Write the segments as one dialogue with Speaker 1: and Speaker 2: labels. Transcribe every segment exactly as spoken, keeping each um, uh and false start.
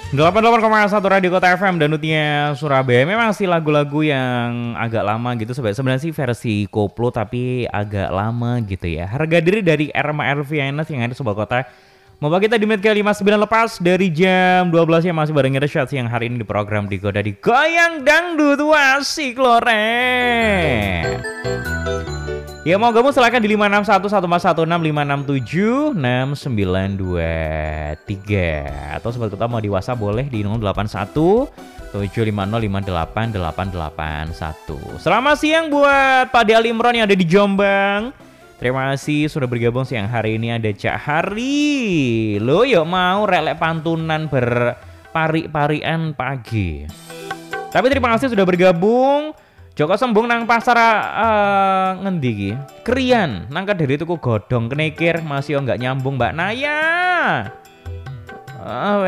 Speaker 1: delapan puluh delapan koma satu Radio Kota F M Danutnya Surabaya. Memang sih lagu-lagu yang agak lama gitu. Sebenarnya sih versi koplo tapi agak lama gitu ya. Harga diri dari Erma Elvianas yang ada di sebuah kota. Mau kita di menit ke lima puluh sembilan lepas dari jam dua belas ya, masih bareng Irsyad yang hari ini di program Digoda di Goyang Dangdut Wasik Lore. Ya mau gabung silakan di lima enam satu satu empat satu enam lima enam tujuh enam sembilan dua tiga atau sobat kota mau di WhatsApp boleh di nol delapan satu tujuh lima nol lima delapan delapan delapan satu. Selamat siang buat Pak Deal Imron yang ada di Jombang. Terima kasih sudah bergabung siang hari ini. Ada Cak Hari. Lo yuk mau relek pantunan berpari-parian pagi. Tapi terima kasih sudah bergabung. Joko Sembung nang pasar uh, ngendi ki? Krian, nangka dari tuku godong kenekir masih enggak nyambung Mbak Naya. Uh,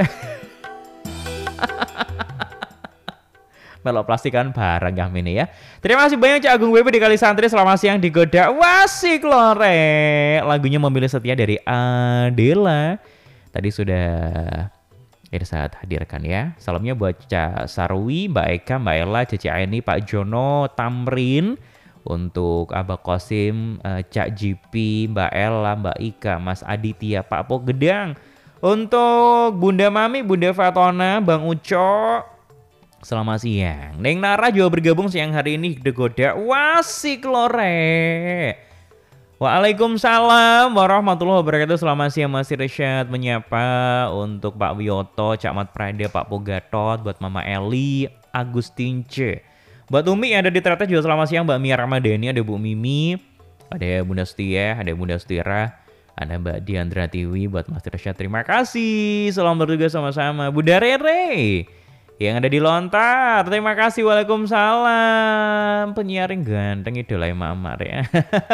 Speaker 1: Melok plastikan barang kami ini ya. Terima kasih banyak Cak Agung W P di Kali Santri. Selamat siang Digoda Wasik Lore. Lagunya Memilih Setia dari Adela. Tadi sudah Irsyad hadirkan ya. Salamnya buat Cak Sarwi, Mbak Eka, Mbak Ella, Cici Aini, Pak Jono, Tamrin. Untuk Abah Kosim, Cak Jipi, Mbak Ella, Mbak Ika, Mas Aditya, Pak Pogedang. Untuk Bunda Mami, Bunda Fatona, Bang Uco. Selamat siang. Neng Nara juga bergabung siang hari ini. Digoda Wasik Lore. Waalaikumsalam warahmatullahi wabarakatuh. Selamat siang Mas Irsyad menyapa untuk Pak Wiyoto, Cak Mat Prada, Pak Pogatot, buat Mama Eli, Agustince. Buat Umi yang ada di Trete juga selamat siang Mbak Mia Ramadhani, ada Bu Mimi, ada Bunda Setia, ada Bunda Setira, ada Mbak Diandra Tiwi. Buat Mas Irsyad terima kasih. Selamat bertugas sama-sama. Bunda Rere yang ada di Lontar, terima kasih. Waalaikumsalam. Penyiar yang ganteng idola Mama ya.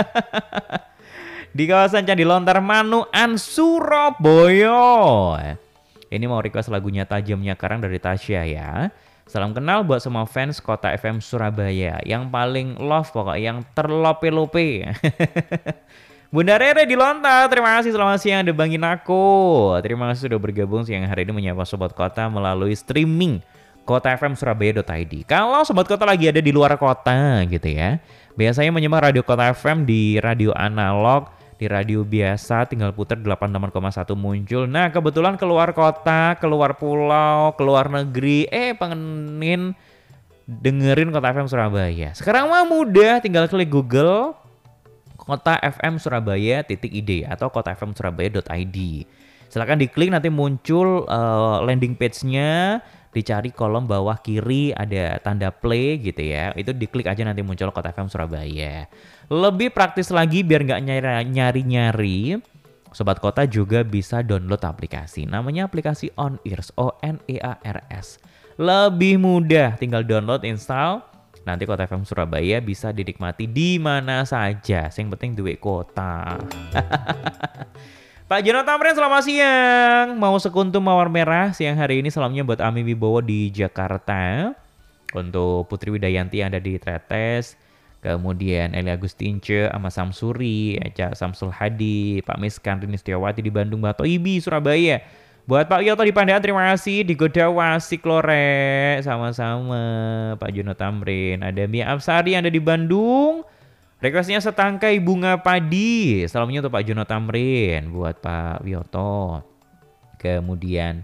Speaker 1: Di kawasan Candi Lontar Manuan Surabaya. Ini mau request lagunya Tajamnya Karang dari Tasya ya. Salam kenal buat semua fans Kota F M Surabaya. Yang paling love pokoknya, yang terlope-lope. Bunda Rere di Lontar, terima kasih. Selamat siang ada Bangin aku. Terima kasih sudah bergabung siang hari ini menyapa Sobat Kota melalui streaming kota f m surabaya dot i d. Kalau Sobat Kota lagi ada di luar kota gitu ya, biasanya menyimak Radio Kota F M di radio analog, di radio biasa tinggal putar delapan puluh delapan koma satu muncul. Nah kebetulan keluar kota, keluar pulau, keluar negeri, eh pengen dengerin Kota F M Surabaya. Sekarang mah mudah, tinggal klik Google Kota F M Surabaya titik id atau kota f m surabaya dot i d. Silakan diklik, nanti muncul uh, landing page-nya. Dicari kolom bawah kiri ada tanda play gitu ya. Itu diklik aja nanti muncul Kota F M Surabaya. Lebih praktis lagi biar nggak nyari-nyari, Sobat Kota juga bisa download aplikasi. Namanya aplikasi On Ears, O N E A R S. Lebih mudah, tinggal download, install. Nanti Kota F M Surabaya bisa dinikmati di mana saja. Yang penting duit kota. Pak Jono Tamrin selamat siang. Mau sekuntum mawar merah siang hari ini. Salamnya buat Ami Wibowo di Jakarta. Untuk Putri Widayanti yang ada di Tretes. Kemudian Eli Agustince, Ama Samsuri, Eca Samsul Hadi, Pak Miskan, Rini Setiawati di Bandung, Bato Ibi, Surabaya. Buat Pak Wiyoto di Pandaan terima kasih. Digoda Wasik Lore. Sama-sama Pak Jono Tamrin. Ada Mia Absari yang ada di Bandung. Requestnya setangkai bunga padi. Salamnya untuk Pak Jono Tamrin. Buat Pak Wiyoto. Kemudian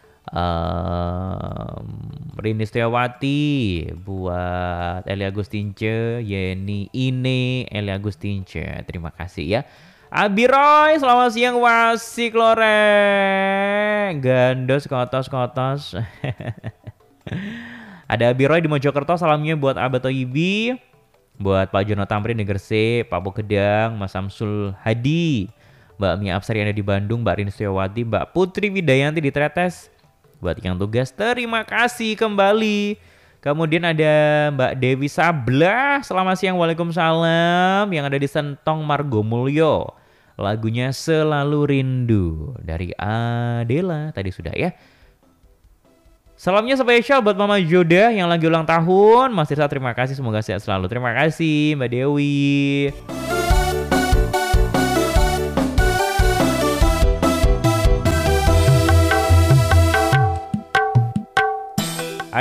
Speaker 1: um, Rini Setiawati. Buat Eli Agustince, Yeni Ine, Eli Agustince. Terima kasih ya. Abi Roy, selamat siang Wasik Lore. Gandos kotos-kotos. Ada Abi Roy di Mojokerto. Salamnya buat Abah Toyibi. Buat Pak Jono Tamrin di Gresik, Pak Pogedang, Mas Samsul Hadi, Mbak Mia Absari yang ada di Bandung, Mbak Rini Setiawati, Mbak Putri Widayanti di Tretes. Buat yang tugas, terima kasih kembali. Kemudian ada Mbak Dewi Sablah, selamat siang, waalaikumsalam. Yang ada di Sentong Margomulyo. Lagunya Selalu Rindu dari Adela, tadi sudah ya. Salamnya spesial buat Mama Joda yang lagi ulang tahun. Mas Tirsa terima kasih, semoga sehat selalu. Terima kasih Mbak Dewi.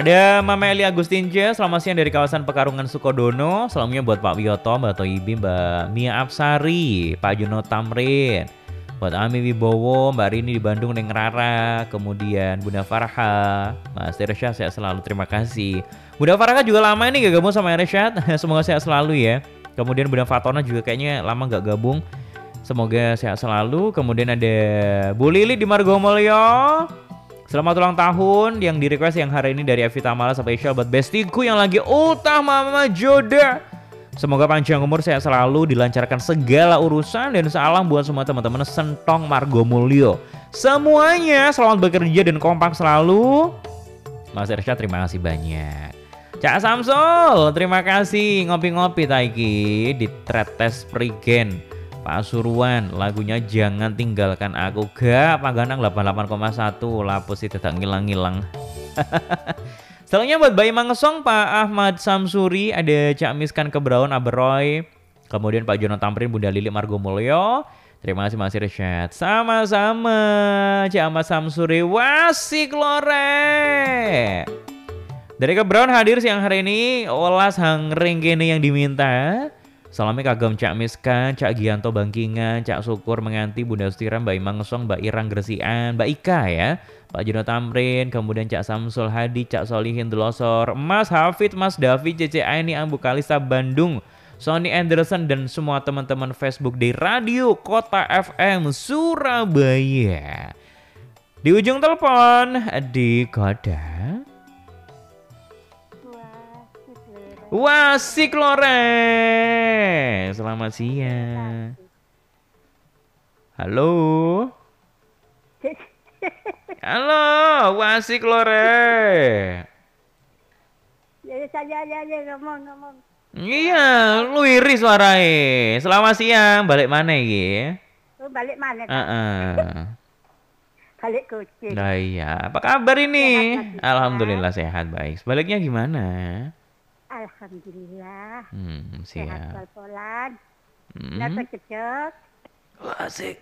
Speaker 1: Ada Mama Eli Agustinja, selamat siang dari kawasan Pekarungan Sukodono. Salamnya buat Pak Wiyoto, Mbak Toibi, Mbak Mia Apsari, Pak Juno Tamrin, buat Ami Wibowo, Mbak Rini di Bandung, Neng Rara, kemudian Bunda Farha, Mas Irsyad, sehat selalu, terima kasih. Bunda Farha juga lama ini gak gabung sama Irsyad, semoga sehat selalu ya. Kemudian Bunda Fatona juga kayaknya lama gak gabung, semoga sehat selalu. Kemudian ada Bu Lili di Margomulyo. Selamat ulang tahun yang di request yang hari ini dari Evita Mala spesial buat bestiku yang lagi ultah Mama Joda. Semoga panjang umur, sehat selalu, dilancarkan segala urusan, dan salam buat semua teman-teman Sentong Margomulyo. Semuanya selamat bekerja dan kompak selalu. Mas Irsyad terima kasih banyak. Cak Samsul terima kasih ngopi-ngopi Taiki di Tretes Prigen. Pak Suruan, lagunya Jangan Tinggalkan Aku. Gak, Pangganang delapan puluh delapan koma satu, lapus itu tak ngilang-ngilang. Selanjutnya buat Bayi Mangesong, Pak Ahmad Samsuri, ada Cak Miskan Kebraun, Aberoy, kemudian Pak Jono Tamrin, Bunda Lili Margomulyo. Terima kasih Mas Irsyad. Sama-sama, Cak Ahmad Samsuri, wasik lore. Dari Kebraun hadir siang hari ini, olas hangring kene yang diminta. Salamnya kagem Cak Miskan, Cak Gianto Bangkingan, Cak Syukur Menganti, Bunda Sustiran, Mbak Imang Ngesong, Mbak Irang Gresian, Mbak Ika ya, Pak Jono Tamrin, kemudian Cak Samsul Hadi, Cak Solihin Delosor, Mas Hafid, Mas Davi, C C Aini, Ambu Kalista Bandung, Sony Anderson, dan semua teman-teman Facebook di Radio Kota F M Surabaya. Di ujung telepon di Koda Wasik Lore, selamat siang. Halo. Halo, Wasik Lore.
Speaker 2: Ya saja aja aja ngomong ngomong.
Speaker 1: Iya, lu iri suarae. Selamat siang, balik mana iki?
Speaker 2: Oh, balik mana?
Speaker 1: Heeh.
Speaker 2: Balik Kucing.
Speaker 1: Nah iya, apa kabar ini?
Speaker 2: Sehat,
Speaker 1: Alhamdulillah sehat, baik. Sebaliknya gimana?
Speaker 2: Alhamdulillah.
Speaker 1: Hmm,
Speaker 2: Sehat
Speaker 1: siap.
Speaker 2: pelan-pelan.
Speaker 1: Hmm.
Speaker 2: Nggak terkejut.
Speaker 1: Asik.